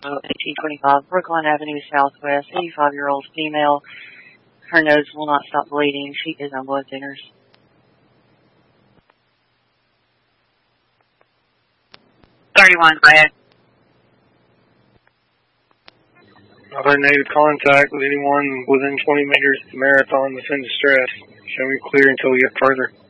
1825 Brookline Avenue Southwest, 85-year-old female. Her nose will not stop bleeding. She is on blood thinners. 31, go ahead. Other negative contact with anyone within 20 meters of the Marathon that's in distress. Show me clear until we get further.